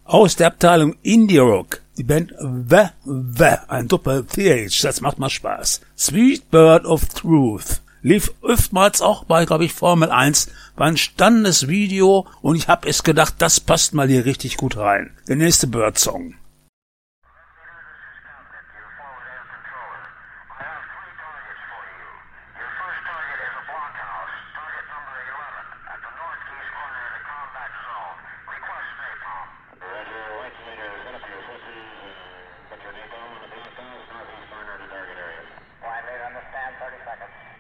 Aus der Abteilung Indie Rock, die Band The, ein Doppel-TH, das macht mal Spaß. Sweet Bird of Truth lief oftmals auch bei, glaube ich, Formel 1, war ein spannendes Video und ich habe es gedacht, das passt mal hier richtig gut rein. Der nächste Bird-Song. Understand, 30 seconds.